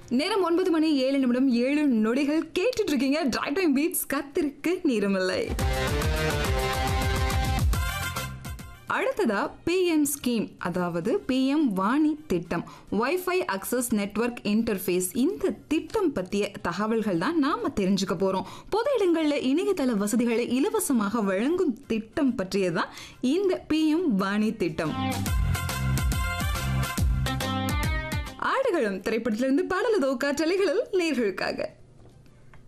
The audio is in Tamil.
நேரம் 9:07 கேட்டுட்டு இருக்கீங்க. டிரைவ் டைம் பீட்ஸ் காத்திருக்கு நேரமில்லை. அடுத்ததா பிஎம் ஸ்கீம், அதாவது பிஎம் வாணி திட்டம், வைஃபை அக்சஸ் நெட்வொர்க் இன்டர்ஃபேஸ். இந்த திட்டம் பற்றிய தகவல்கள் தான் நாம தெரிஞ்சுக்க போறோம். பொது இடங்களில் இணையதள வசதிகளை இலவசமாக வழங்கும் திட்டம் பற்றியதான் இந்த பிஎம் வாணி திட்டம். ஆடுகளம் திரைப்படத்திலிருந்து பாடலதோ காற்றலைகளில் நேர்களுக்காக.